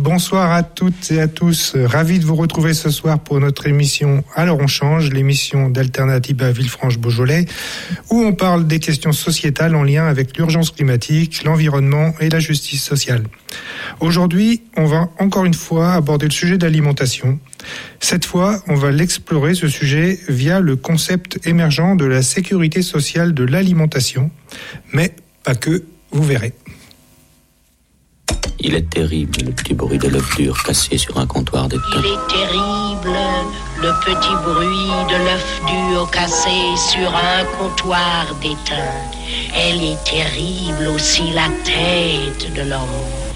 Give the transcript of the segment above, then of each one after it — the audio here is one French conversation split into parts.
bonsoir à toutes et à tous. Ravi de vous retrouver ce soir pour notre émission Alors on change, l'émission d'Alternative à Villefranche-Beaujolais, où on parle des questions sociétales en lien avec l'urgence climatique, l'environnement et la justice sociale. Aujourd'hui, on va encore une fois aborder le sujet de l'alimentation. Cette fois, on va l'explorer, ce sujet, via le concept émergent de la sécurité sociale de l'alimentation. Mais pas que, vous verrez. Il est terrible, le petit bruit de l'œuf dur cassé sur un comptoir d'étain. Il est terrible, le petit bruit de l'œuf dur cassé sur un comptoir d'étain. Elle est terrible aussi la tête de l'homme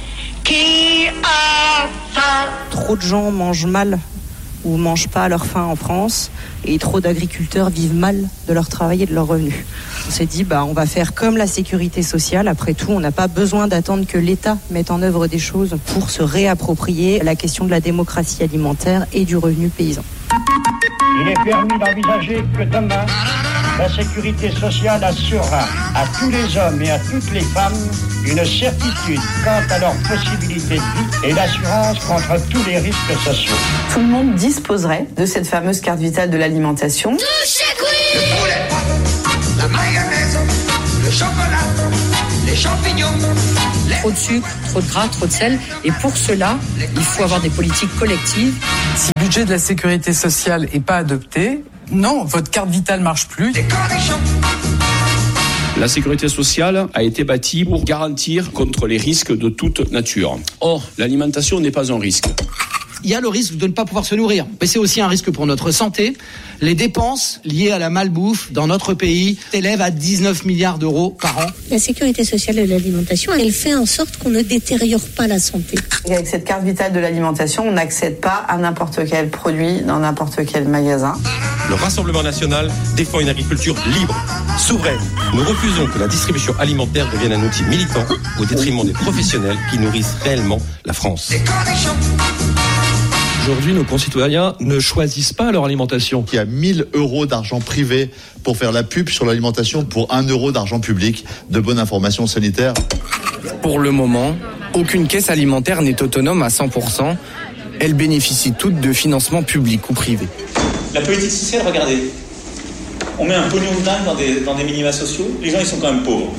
qui a faim. Trop de gens mangent mal ou mangent pas à leur faim en France, et trop d'agriculteurs vivent mal de leur travail et de leurs revenus. On s'est dit, on va faire comme la sécurité sociale. Après tout, on n'a pas besoin d'attendre que l'État mette en œuvre des choses pour se réapproprier la question de la démocratie alimentaire et du revenu paysan. Il est permis d'envisager que demain, la sécurité sociale assurera à tous les hommes et à toutes les femmes une certitude quant à leurs possibilités de vie et l'assurance contre tous les risques sociaux. Tout le monde disposerait de cette fameuse carte vitale de l'alimentation. Le poulet, la mayonnaise, le chocolat, les champignons. Trop de sucre, trop de gras, trop de sel. Et pour cela, il faut avoir des politiques collectives. Si le budget de la sécurité sociale n'est pas adopté, non, votre carte vitale ne marche plus. Des cornichons. La sécurité sociale a été bâtie pour garantir contre les risques de toute nature. Or, l'alimentation n'est pas un risque. Il y a le risque de ne pas pouvoir se nourrir, mais c'est aussi un risque pour notre santé. Les dépenses liées à la malbouffe dans notre pays s'élèvent à 19 milliards d'euros par an. La sécurité sociale de l'alimentation, elle fait en sorte qu'on ne détériore pas la santé. Et avec cette carte vitale de l'alimentation, on n'accède pas à n'importe quel produit dans n'importe quel magasin. Le Rassemblement national défend une agriculture libre, souveraine. Nous refusons que la distribution alimentaire devienne un outil militant au détriment des professionnels qui nourrissent réellement la France. Aujourd'hui, nos concitoyens ne choisissent pas leur alimentation. Il y a 1 000 € d'argent privé pour faire la pub sur l'alimentation pour 1 € d'argent public de bonne information sanitaire. Pour le moment, aucune caisse alimentaire n'est autonome à 100%. Elles bénéficient toutes de financements publics ou privés. La politique sociale, regardez. On met un pognon de dingue dans des minima sociaux. Les gens, ils sont quand même pauvres.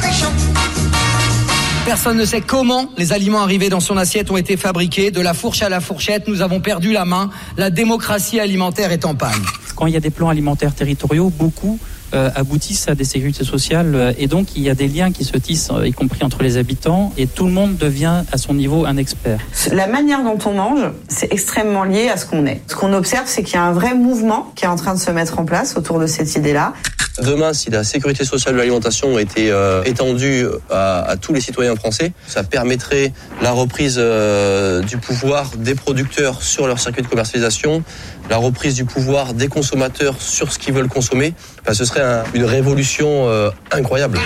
Personne ne sait comment les aliments arrivés dans son assiette ont été fabriqués. De la fourche à la fourchette, nous avons perdu la main. La démocratie alimentaire est en panne. Quand il y a des plans alimentaires territoriaux, beaucoup aboutissent à des sécurités sociales. Et donc, il y a des liens qui se tissent, y compris entre les habitants. Et tout le monde devient, à son niveau, un expert. La manière dont on mange, c'est extrêmement lié à ce qu'on est. Ce qu'on observe, c'est qu'il y a un vrai mouvement qui est en train de se mettre en place autour de cette idée-là. Demain, si la sécurité sociale de l'alimentation était étendue à tous les citoyens français, ça permettrait la reprise du pouvoir des producteurs sur leur circuit de commercialisation, la reprise du pouvoir des consommateurs sur ce qu'ils veulent consommer. Ce serait une révolution incroyable.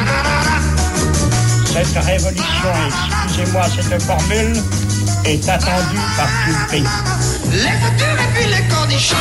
Cette révolution, excusez-moi cette formule, est attendue par tout le pays. Les futurs et puis les cornichons.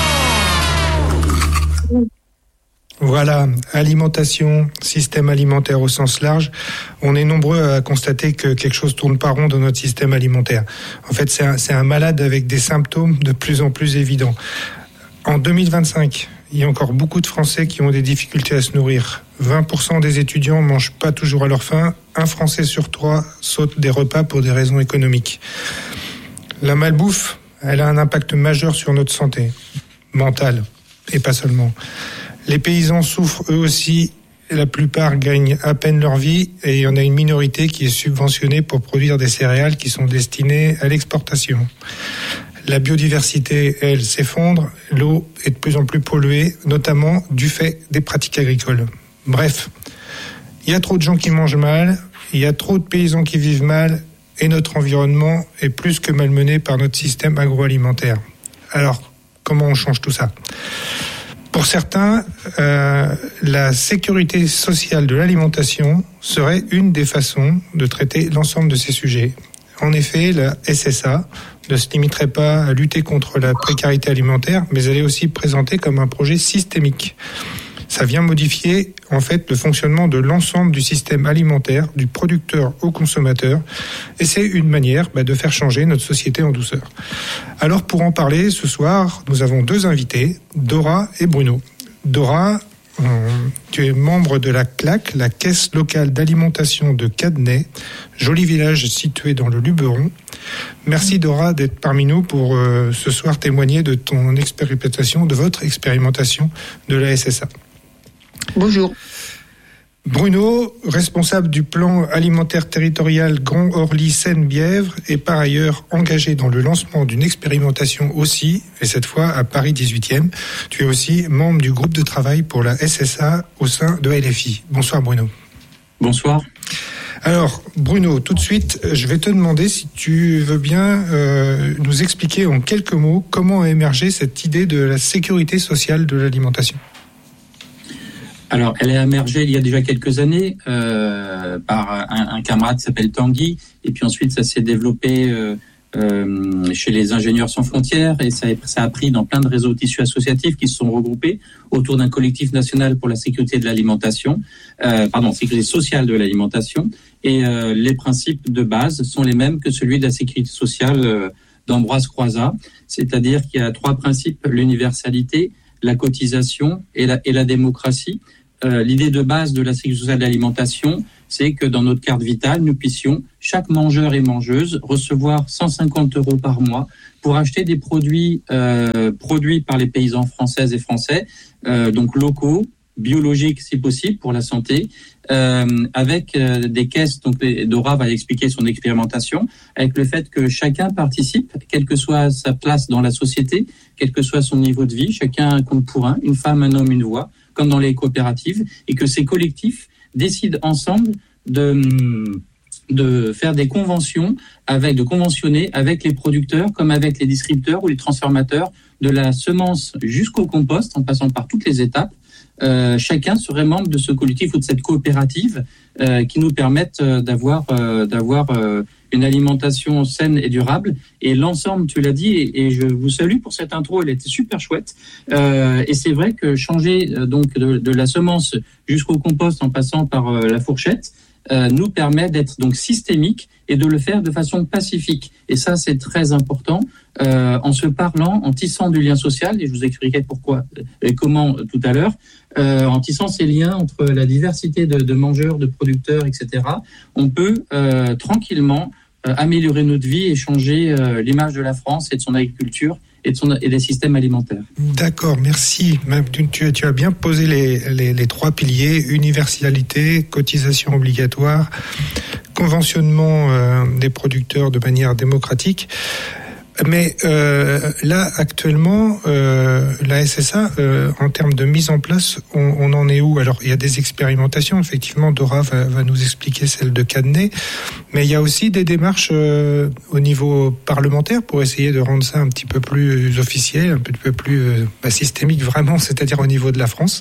Voilà, alimentation, système alimentaire au sens large. On est nombreux à constater que quelque chose tourne pas rond dans notre système alimentaire. En fait, c'est un malade avec des symptômes de plus en plus évidents. En 2025, il y a encore beaucoup de Français qui ont des difficultés à se nourrir. 20% des étudiants mangent pas toujours à leur faim. 1 Français sur 3 saute des repas pour des raisons économiques. La malbouffe, elle a un impact majeur sur notre santé mentale, et pas seulement. Les paysans souffrent eux aussi, la plupart gagnent à peine leur vie et il y en a une minorité qui est subventionnée pour produire des céréales qui sont destinées à l'exportation. La biodiversité, elle, s'effondre, l'eau est de plus en plus polluée, notamment du fait des pratiques agricoles. Bref, il y a trop de gens qui mangent mal, il y a trop de paysans qui vivent mal et notre environnement est plus que malmené par notre système agroalimentaire. Alors, comment on change tout ça ? Pour certains, la sécurité sociale de l'alimentation serait une des façons de traiter l'ensemble de ces sujets. En effet, la SSA ne se limiterait pas à lutter contre la précarité alimentaire, mais elle est aussi présentée comme un projet systémique. Ça vient modifier en fait le fonctionnement de l'ensemble du système alimentaire, du producteur au consommateur, et c'est une manière de faire changer notre société en douceur. Alors pour en parler, ce soir, nous avons deux invités, Dora et Bruno. Dora, tu es membre de la CLAC, la Caisse locale d'alimentation de Cadenay, joli village situé dans le Luberon. Merci Dora d'être parmi nous pour ce soir témoigner de ton expérimentation, de votre expérimentation de la SSA. Bonjour. Bruno, responsable du plan alimentaire territorial Grand Orly Seine-Bièvre, est par ailleurs engagé dans le lancement d'une expérimentation aussi, et cette fois à Paris 18e. Tu es aussi membre du groupe de travail pour la SSA au sein de LFI. Bonsoir Bruno. Bonsoir. Alors Bruno, tout de suite, je vais te demander si tu veux bien nous expliquer en quelques mots comment a émergé cette idée de la sécurité sociale de l'alimentation. Alors, elle a émergé il y a déjà quelques années par un camarade qui s'appelle Tanguy, et puis ensuite ça s'est développé chez les ingénieurs sans frontières, et ça a pris dans plein de réseaux tissus associatifs qui se sont regroupés autour d'un collectif national pour la sécurité de l'alimentation, sécurité sociale de l'alimentation, et les principes de base sont les mêmes que celui de la sécurité sociale d'Ambroise Croizat, c'est-à-dire qu'il y a trois principes: l'universalité, la cotisation et la démocratie. L'idée de base de la sécurité sociale de l'alimentation, c'est que dans notre carte vitale, nous puissions, chaque mangeur et mangeuse, recevoir 150 € par mois pour acheter des produits produits par les paysans françaises et français, donc locaux, biologiques si possible pour la santé, avec des caisses. Donc Dora va expliquer son expérimentation, avec le fait que chacun participe, quelle que soit sa place dans la société, quel que soit son niveau de vie, chacun compte pour un, une femme, un homme, une voix, comme dans les coopératives, et que ces collectifs décident ensemble de faire des conventions, de conventionner avec les producteurs comme avec les distributeurs ou les transformateurs, de la semence jusqu'au compost, en passant par toutes les étapes. Chacun serait membre de ce collectif ou de cette coopérative qui nous permettent d'avoir une alimentation saine et durable. Et l'ensemble, tu l'as dit, et je vous salue pour cette intro, elle était super chouette. Et c'est vrai que changer donc de la semence jusqu'au compost en passant par la fourchette nous permet d'être donc systémique et de le faire de façon pacifique. Et ça, c'est très important, en se parlant, en tissant du lien social, et je vous expliquerai pourquoi et comment tout à l'heure, en tissant ces liens entre la diversité de mangeurs, de producteurs, etc., on peut tranquillement améliorer notre vie et changer l'image de la France et de son agriculture et des systèmes alimentaires. D'accord, merci. Tu as bien posé les trois piliers: universalité, cotisation obligatoire, conventionnement des producteurs de manière démocratique. Mais là, actuellement, la SSA, en termes de mise en place, on en est où? Alors, il y a des expérimentations, effectivement, Dora va nous expliquer celle de Cadenay, mais il y a aussi des démarches au niveau parlementaire pour essayer de rendre ça un petit peu plus officiel, un peu plus systémique, vraiment, c'est-à-dire au niveau de la France.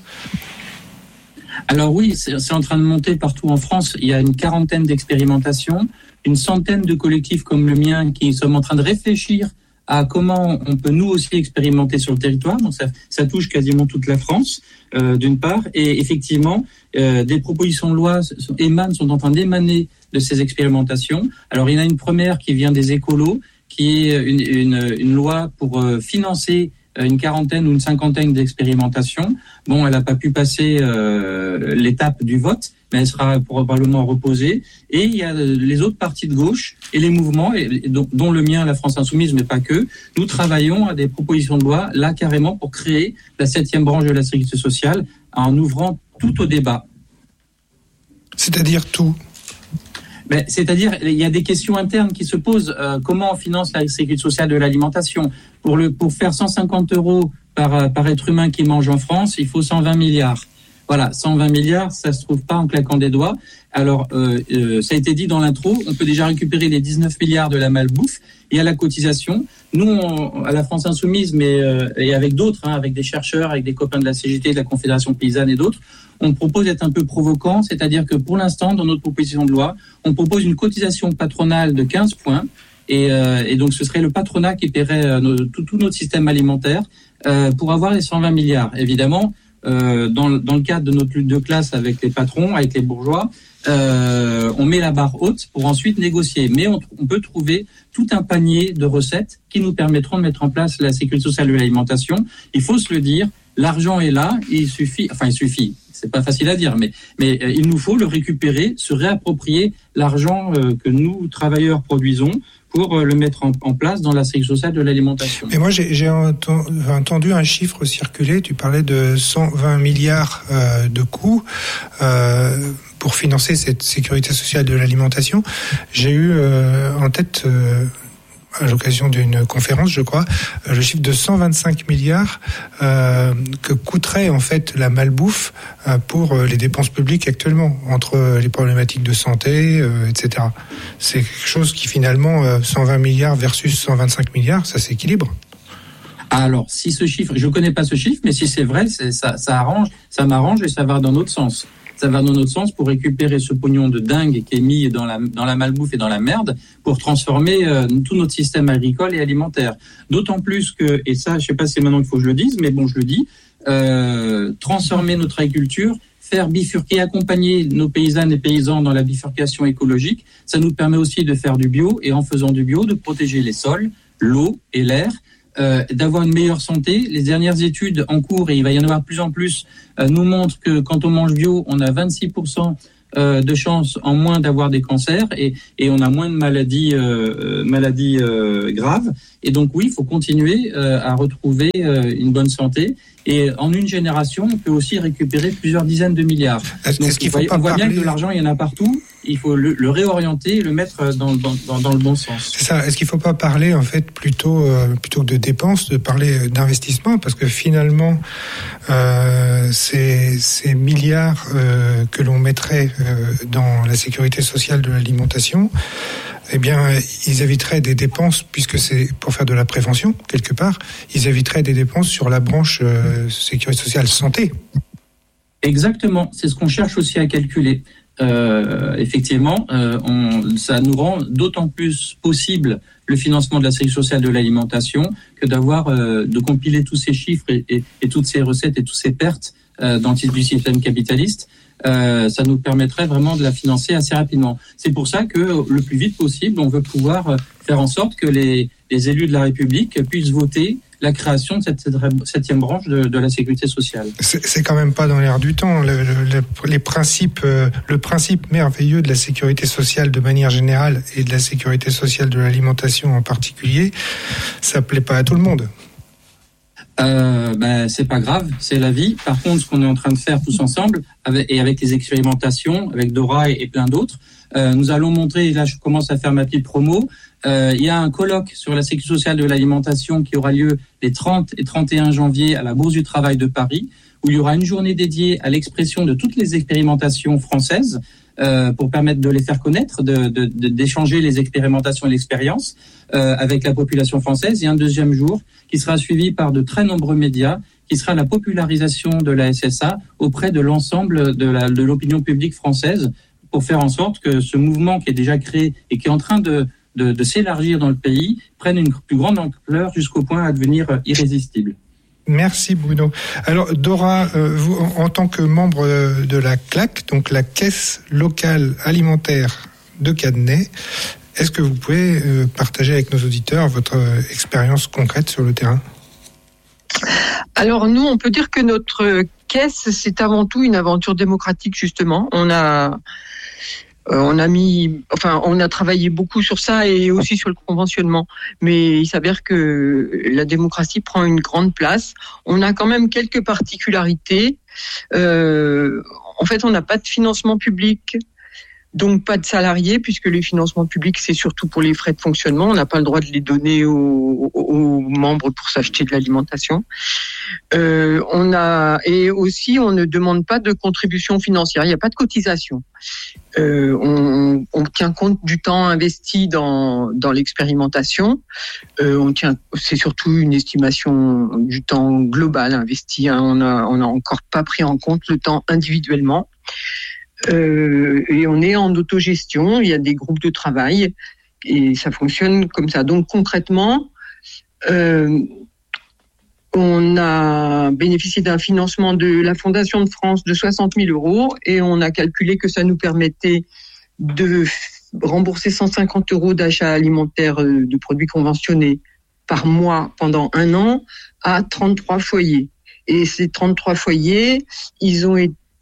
Alors oui, c'est en train de monter partout en France. Il y a une quarantaine d'expérimentations, une centaine de collectifs comme le mien qui sommes en train de réfléchir à comment on peut nous aussi expérimenter sur le territoire. Donc ça touche quasiment toute la France, d'une part. Et effectivement, des propositions de loi sont en train d'émaner de ces expérimentations. Alors il y en a une première qui vient des écolos, qui est une loi pour financer une quarantaine ou une cinquantaine d'expérimentations. Bon, elle n'a pas pu passer l'étape du vote, mais elle sera probablement reposée. Et il y a les autres partis de gauche et les mouvements, dont le mien, la France Insoumise, mais pas que. Nous travaillons à des propositions de loi, là, carrément, pour créer la 7e branche de la sécurité sociale, en ouvrant tout au débat. C'est-à-dire tout? C'est-à-dire, il y a des questions internes qui se posent. Comment on finance la sécurité sociale de l'alimentation? Pour faire 150 € par être humain qui mange en France, il faut 120 milliards. Voilà, 120 milliards, ça se trouve pas en claquant des doigts. Alors, ça a été dit dans l'intro, on peut déjà récupérer les 19 milliards de la malbouffe et à la cotisation. Nous, à la France Insoumise, et avec d'autres, avec des chercheurs, avec des copains de la CGT, de la Confédération Paysanne et d'autres, on propose d'être un peu provocant, c'est-à-dire que pour l'instant, dans notre proposition de loi, on propose une cotisation patronale de 15 points. Et donc, ce serait le patronat qui paierait tout notre système alimentaire pour avoir les 120 milliards. Évidemment, dans le cadre de notre lutte de classe avec les patrons, avec les bourgeois, on met la barre haute pour ensuite négocier. Mais on peut trouver tout un panier de recettes qui nous permettront de mettre en place la sécurité sociale de l'alimentation. Il faut se le dire, l'argent est là, il suffit, c'est pas facile à dire, mais il nous faut le récupérer, se réapproprier l'argent que nous, travailleurs, produisons pour le mettre en place dans la sécurité sociale de l'alimentation. Et moi, j'ai entendu un chiffre circuler, tu parlais de 120 milliards de coûts pour financer cette sécurité sociale de l'alimentation. J'ai eu en tête, à l'occasion d'une conférence, je crois, le chiffre de 125 milliards que coûterait en fait la malbouffe pour les dépenses publiques actuellement, entre les problématiques de santé, etc. C'est quelque chose qui finalement, 120 milliards versus 125 milliards, ça s'équilibre. Alors, si ce chiffre, je ne connais pas ce chiffre, mais si c'est vrai, ça m'arrange et ça va dans notre sens. Ça va dans notre sens pour récupérer ce pognon de dingue qui est mis dans la malbouffe et dans la merde pour transformer tout notre système agricole et alimentaire. D'autant plus que, et ça, je sais pas si c'est maintenant qu'il faut que je le dise, mais bon, je le dis, transformer notre agriculture, faire bifurquer, accompagner nos paysannes et paysans dans la bifurcation écologique, ça nous permet aussi de faire du bio et en faisant du bio, de protéger les sols, l'eau et l'air, d'avoir une meilleure santé. Les dernières études en cours, et il va y en avoir de plus en plus, nous montrent que quand on mange bio, on a 26% de chances en moins d'avoir des cancers et on a moins de maladies graves. Et donc oui, il faut continuer à retrouver une bonne santé. Et en une génération, on peut aussi récupérer plusieurs dizaines de milliards. Donc on voit bien que de l'argent, il y en a partout. Il faut le réorienter et le mettre dans le bon sens. C'est ça. Est-ce qu'il ne faut pas parler, en fait, plutôt que de dépenses, de parler d'investissement? Parce que finalement, ces milliards que l'on mettrait dans la sécurité sociale de l'alimentation, eh bien, ils éviteraient des dépenses, puisque c'est pour faire de la prévention, quelque part, ils éviteraient des dépenses sur la branche sécurité sociale santé. Exactement. C'est ce qu'on cherche aussi à calculer. Effectivement, ça nous rend d'autant plus possible le financement de la sécurité sociale de l'alimentation que de compiler tous ces chiffres et toutes ces recettes et toutes ces pertes du système capitaliste. Ça nous permettrait vraiment de la financer assez rapidement. C'est pour ça que le plus vite possible, on veut pouvoir faire en sorte que les élus de la République puissent voter la création de cette septième branche de la sécurité sociale. C'est quand même pas dans l'air du temps. Le principe merveilleux de la sécurité sociale de manière générale et de la sécurité sociale de l'alimentation en particulier, ça plaît pas à tout le monde. C'est pas grave, c'est la vie. Par contre, ce qu'on est en train de faire tous ensemble, avec les expérimentations, avec Dora et plein d'autres, nous allons montrer, là je commence à faire ma petite promo, il y a un colloque sur la sécurité sociale de l'alimentation qui aura lieu les 30 et 31 janvier à la Bourse du Travail de Paris, où il y aura une journée dédiée à l'expression de toutes les expérimentations françaises, pour permettre de les faire connaître, d'échanger les expérimentations et l'expérience avec la population française, et un deuxième jour qui sera suivi par de très nombreux médias, qui sera la popularisation de la SSA auprès de l'ensemble de l'opinion publique française, pour faire en sorte que ce mouvement qui est déjà créé et qui est en train de s'élargir dans le pays prenne une plus grande ampleur jusqu'au point à devenir irrésistible. Merci Bruno. Alors Dora, vous en tant que membre de la CLAC, donc la Caisse locale alimentaire de Cadenet, est-ce que vous pouvez partager avec nos auditeurs votre expérience concrète sur le terrain ? Alors nous, on peut dire que notre caisse, c'est avant tout une aventure démocratique justement. On a travaillé beaucoup sur ça et aussi sur le conventionnement. Mais il s'avère que la démocratie prend une grande place. On a quand même quelques particularités. En fait, on n'a pas de financement public, donc pas de salariés, puisque les financements publics, c'est surtout pour les frais de fonctionnement. On n'a pas le droit de les donner aux membres pour s'acheter de l'alimentation. Et aussi, on ne demande pas de contribution financière. Il n'y a pas de cotisation. On tient compte du temps investi dans l'expérimentation. C'est surtout une estimation du temps global investi. On n'a encore pas pris en compte le temps individuellement. Et on est en autogestion. Il y a des groupes de travail et ça fonctionne comme ça. Donc concrètement, On a bénéficié d'un financement de la Fondation de France de 60 000 € et on a calculé que ça nous permettait de rembourser 150 € d'achats alimentaires de produits conventionnés par mois pendant 1 an à 33 foyers. Et ces 33 foyers, ils ont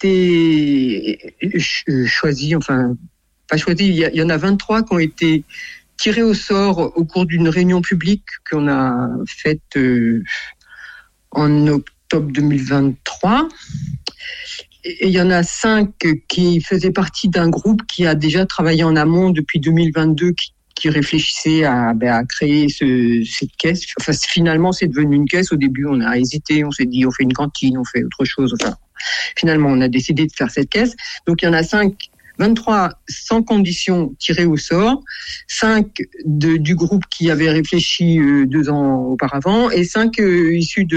été choisis, enfin, pas choisis, il y en a 23 qui ont été tirés au sort au cours d'une réunion publique qu'on a faite en octobre 2023. Et il y en a 5 qui faisaient partie d'un groupe qui a déjà travaillé en amont depuis 2022, qui réfléchissait à créer cette caisse. Enfin, finalement, c'est devenu une caisse. Au début, on a hésité, on s'est dit, on fait une cantine, on fait autre chose. Enfin, finalement, on a décidé de faire cette caisse. Donc, il y en a 23 sans condition tirés au sort, 5 du groupe qui avait réfléchi 2 ans auparavant et 5 issus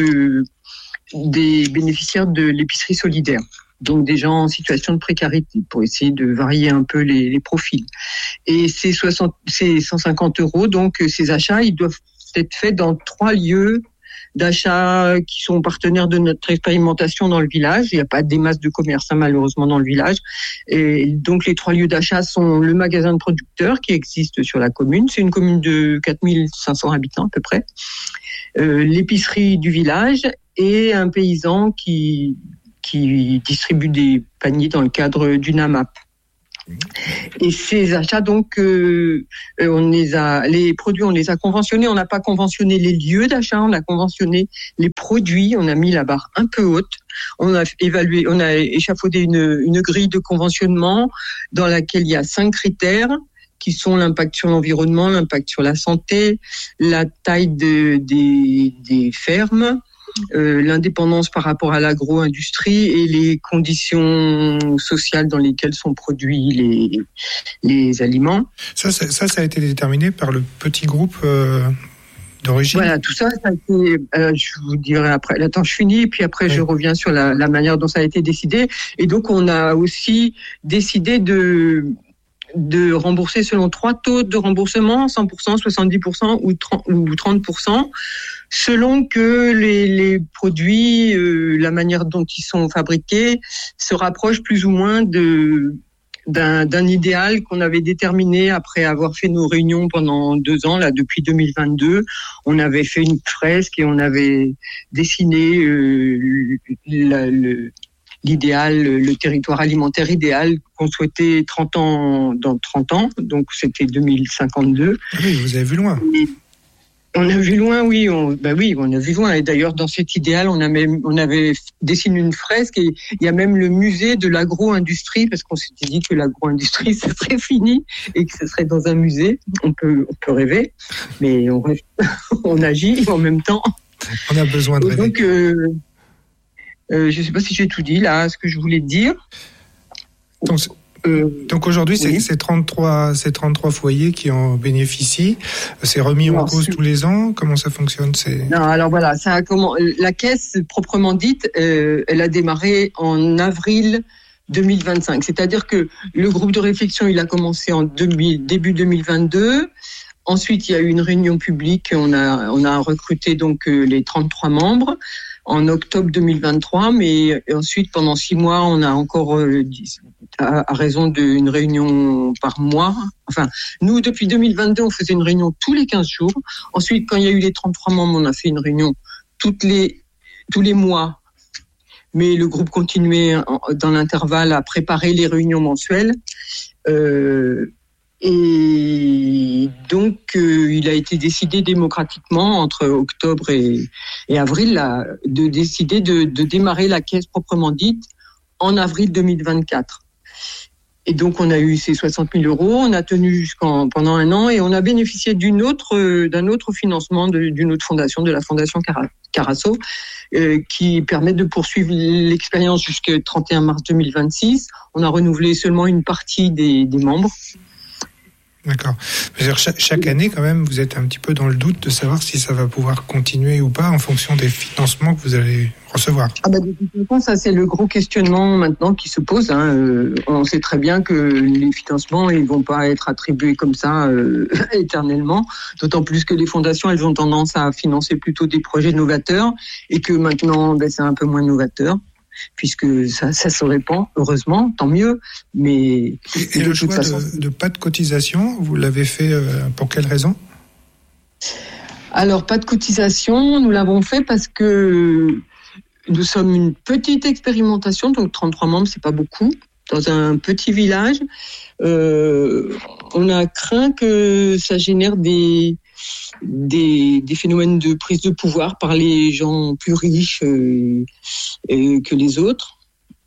des bénéficiaires de l'épicerie solidaire. Donc des gens en situation de précarité pour essayer de varier un peu les profils. Et ces 150 €, donc ces achats, ils doivent être faits dans 3 lieux d'achat qui sont partenaires de notre expérimentation dans le village. Il n'y a pas des masses de commerce, malheureusement, dans le village. Et donc, les 3 lieux d'achat sont le magasin de producteurs qui existe sur la commune. C'est une commune de 4500 habitants, à peu près. L'épicerie du village et un paysan qui distribue des paniers dans le cadre d'une AMAP. Et ces achats, donc, les produits, on les a conventionnés. On n'a pas conventionné les lieux d'achat, on a conventionné les produits. On a mis la barre un peu haute. On a échafaudé une grille de conventionnement dans laquelle il y a 5 critères qui sont l'impact sur l'environnement, l'impact sur la santé, la taille des fermes, l'indépendance par rapport à l'agro-industrie et les conditions sociales dans lesquelles sont produits les aliments. Ça a été déterminé par le petit groupe d'origine. Voilà, tout ça a été, je vous dirai après. Attends, je finis, et puis après je reviens sur la manière dont ça a été décidé. Et donc, on a aussi décidé de rembourser selon 3 taux de remboursement, 100%, 70% ou 30%, selon que les produits, la manière dont ils sont fabriqués, se rapprochent plus ou moins d'un idéal qu'on avait déterminé après avoir fait nos réunions pendant 2 ans, là, depuis 2022. On avait fait une fresque et on avait dessiné l'idéal, le territoire alimentaire idéal qu'on souhaitait dans 30 ans, donc c'était 2052. Oui, vous avez vu loin. On a vu loin, oui. On a vu loin. Et d'ailleurs, dans cet idéal, on avait dessiné une fresque et il y a même le musée de l'agro-industrie, parce qu'on s'était dit que l'agro-industrie, ça serait fini et que ce serait dans un musée. On peut rêver, mais on agit en même temps. On a besoin de rêver. Donc, je ne sais pas si j'ai tout dit là, ce que je voulais dire. Donc aujourd'hui, c'est 33 foyers qui en bénéficient. C'est remis en cause tous les ans. Comment ça fonctionne? Non, alors voilà, la caisse proprement dite, elle a démarré en avril 2025. C'est-à-dire que le groupe de réflexion, il a commencé en début 2022. Ensuite, il y a eu une réunion publique. On a recruté donc les 33 membres en octobre 2023, mais ensuite, pendant 6 mois, on a encore, à raison d'une réunion par mois. Enfin, nous, depuis 2022, on faisait une réunion tous les 15 jours. Ensuite, quand il y a eu les 33 membres, on a fait une réunion tous les mois. Mais le groupe continuait dans l'intervalle à préparer les réunions mensuelles. Et donc, il a été décidé démocratiquement entre octobre et avril de décider de démarrer la caisse proprement dite en avril 2024. Et donc, on a eu ces 60 000 €, on a tenu pendant 1 an et on a bénéficié d'un autre financement d'une autre fondation, de la fondation Carasso, qui permet de poursuivre l'expérience jusqu'au 31 mars 2026. On a renouvelé seulement une partie des membres. D'accord. Chaque année, quand même, vous êtes un petit peu dans le doute de savoir si ça va pouvoir continuer ou pas en fonction des financements que vous allez recevoir. De toute façon, ça c'est le gros questionnement maintenant qui se pose. On sait très bien que les financements ils vont pas être attribués comme ça éternellement. D'autant plus que les fondations elles ont tendance à financer plutôt des projets novateurs et que maintenant c'est un peu moins novateur. Puisque ça se répand, heureusement, tant mieux. Mais et le choix de pas de cotisation, vous l'avez fait pour quelle raison ? Alors, pas de cotisation, nous l'avons fait parce que nous sommes une petite expérimentation, donc 33 membres, c'est pas beaucoup, dans un petit village. On a craint que ça génère des phénomènes de prise de pouvoir par les gens plus riches que les autres.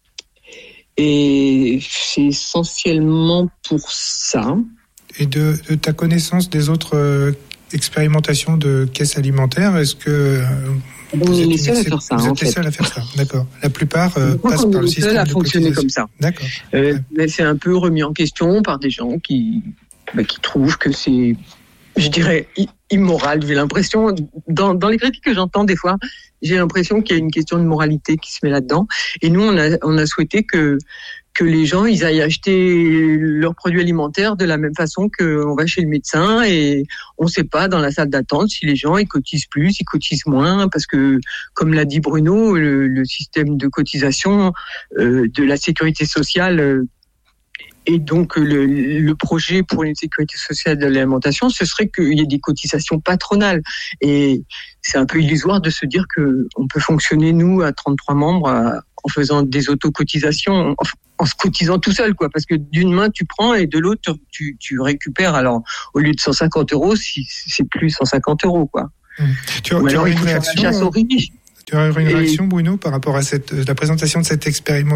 Et c'est essentiellement pour ça. Et de ta connaissance des autres expérimentations de caisses alimentaires, est-ce que vous êtes les seuls à faire ça? Vous êtes les seuls à faire ça, d'accord. La plupart passent par le système de fonctionner comme ça. D'accord. Mais c'est un peu remis en question par des gens qui trouvent que c'est, je dirais, immoral. J'ai l'impression, dans les critiques que j'entends des fois, j'ai l'impression qu'il y a une question de moralité qui se met là-dedans. Et nous, on a souhaité que les gens ils aillent acheter leurs produits alimentaires de la même façon qu'on va chez le médecin et on ne sait pas dans la salle d'attente si les gens ils cotisent plus, ils cotisent moins parce que comme l'a dit Bruno, le système de cotisation de la sécurité sociale et donc le projet pour une sécurité sociale de l'alimentation, ce serait qu'il y ait des cotisations patronales et c'est un peu illusoire de se dire que on peut fonctionner nous à 33 membres en faisant des autocotisations, en se cotisant tout seul, quoi. Parce que d'une main, tu prends et de l'autre, tu récupères. Alors, au lieu de 150 €, c'est plus 150 €, quoi. Tu aurais une réaction, Bruno, par rapport à la présentation de cette expérimentation ?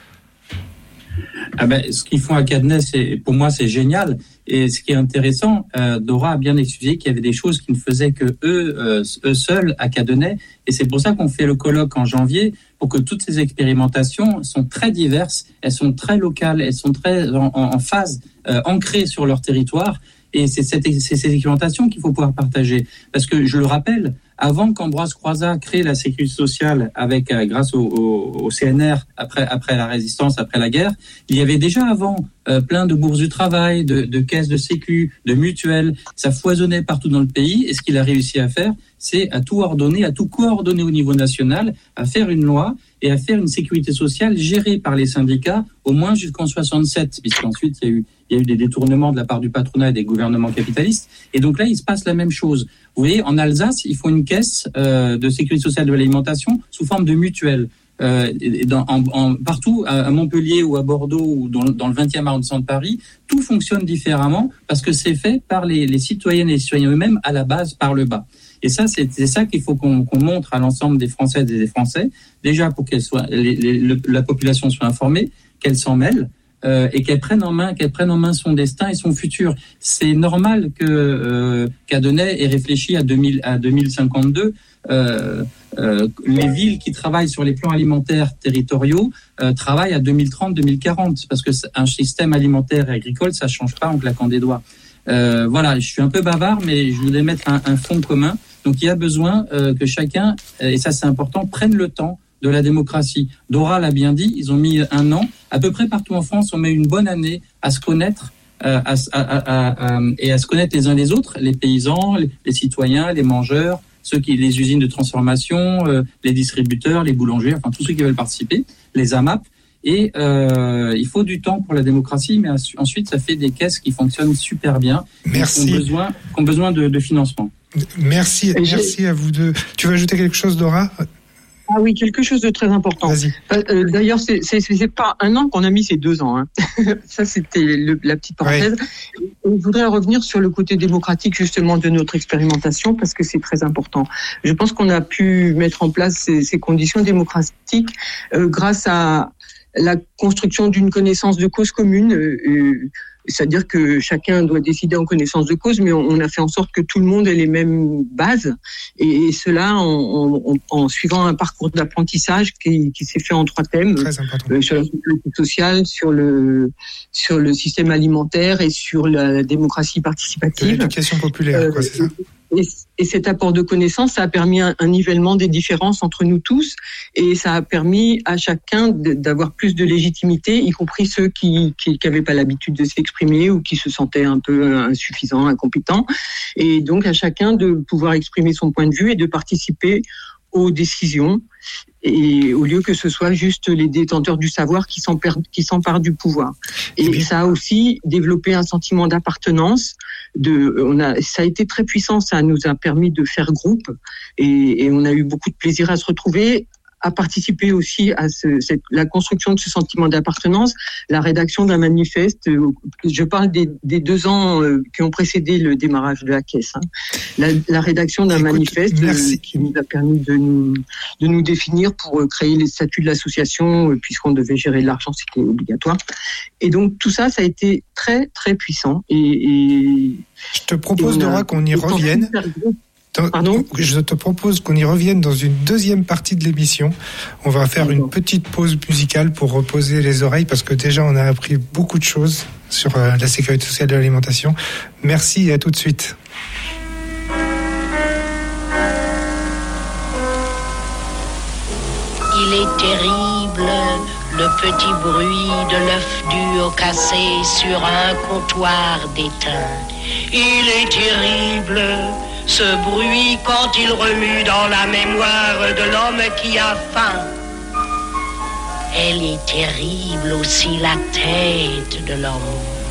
Ce qu'ils font à Cadenet, pour moi, c'est génial. Et ce qui est intéressant, Dora a bien expliqué qu'il y avait des choses qui ne faisaient que eux seuls à Cadenet. Et c'est pour ça qu'on fait le colloque en janvier, pour que toutes ces expérimentations sont très diverses, elles sont très locales, elles sont très en phase, ancrées sur leur territoire. Et c'est ces expérimentations qu'il faut pouvoir partager. Parce que, je le rappelle, avant qu'Ambroise Croizat crée la sécurité sociale grâce au CNR, après la résistance, après la guerre, il y avait déjà avant plein de bourses du travail, de caisses de sécu, de mutuelles. Ça foisonnait partout dans le pays. Et ce qu'il a réussi à faire, c'est à tout coordonner au niveau national, à faire une loi et à faire une sécurité sociale gérée par les syndicats, au moins jusqu'en 67, puisqu'ensuite il y a eu des détournements de la part du patronat et des gouvernements capitalistes. Et donc là, il se passe la même chose. Vous voyez, en Alsace, ils font une caisse de sécurité sociale de l'alimentation sous forme de mutuelle. Partout, à Montpellier ou à Bordeaux ou dans le 20e arrondissement de Paris, tout fonctionne différemment parce que c'est fait par les citoyennes et les citoyens eux-mêmes à la base, par le bas. Et ça, c'est ça qu'il faut qu'on montre à l'ensemble des Françaises et des Français, déjà pour la population soit informée, qu'elle s'en mêle. Et qu'elle prenne en main son destin et son futur. C'est normal que Cadenet ait réfléchi à 2052. Les villes qui travaillent sur les plans alimentaires territoriaux travaillent à 2030-2040 parce que un système alimentaire et agricole, ça change pas en claquant des doigts. Voilà, je suis un peu bavard, mais je voulais mettre un fond commun. Donc il y a besoin que chacun, et ça c'est important, prenne le temps de la démocratie. Dora l'a bien dit, ils ont mis 1 an. À peu près partout en France, on met une bonne année à se connaître et à se connaître les uns les autres, les paysans, les citoyens, les mangeurs, les usines de transformation, les distributeurs, les boulangers, enfin tous ceux qui veulent participer, les AMAP. Et il faut du temps pour la démocratie, mais ensuite ça fait des caisses qui fonctionnent super bien. Merci. Qui ont besoin de financement. Merci à vous deux. Tu veux ajouter quelque chose, Dora ? Ah oui, quelque chose de très important. D'ailleurs, c'est pas 1 an qu'on a mis, c'est 2 ans. Hein. Ça, c'était la petite parenthèse. Ouais. Je voudrais revenir sur le côté démocratique justement de notre expérimentation parce que c'est très important. Je pense qu'on a pu mettre en place ces conditions démocratiques grâce à la construction d'une connaissance de cause commune C'est-à-dire que chacun doit décider en connaissance de cause, mais on a fait en sorte que tout le monde ait les mêmes bases, et cela en suivant un parcours d'apprentissage qui s'est fait en 3 thèmes, sur la sécurité sociale, sur le système alimentaire et sur la démocratie participative. L'éducation populaire, c'est ça. Et cet apport de connaissances, ça a permis un nivellement des différences entre nous tous, et ça a permis à chacun d'avoir plus de légitimité, y compris ceux qui n'avaient pas l'habitude de s'exprimer ou qui se sentaient un peu insuffisants, incompétents, et donc à chacun de pouvoir exprimer son point de vue et de participer aux décisions, et au lieu que ce soit juste les détenteurs du savoir qui s'emparent du pouvoir. Et ça a aussi développé un sentiment d'appartenance. Ça a été très puissant, ça nous a permis de faire groupe, et on a eu beaucoup de plaisir à se retrouver, à participer aussi à la construction de ce sentiment d'appartenance, la rédaction d'un manifeste. Je parle des 2 ans qui ont précédé le démarrage de la caisse. La rédaction d'un manifeste qui nous a permis de nous définir pour créer les statuts de l'association, puisqu'on devait gérer l'argent, c'était obligatoire. Et donc tout ça, ça a été très très puissant. Et je te propose, Dora, qu'on y revienne. Je te propose qu'on y revienne dans une deuxième partie de l'émission. On va faire une petite pause musicale pour reposer les oreilles, parce que déjà on a appris beaucoup de choses sur la sécurité sociale de l'alimentation. Merci et à tout de suite. Il est terrible, le petit bruit de l'œuf dur cassé sur un comptoir d'étain. Il est terrible, ce bruit quand il remue dans la mémoire de l'homme qui a faim. Elle est terrible aussi la tête de l'homme.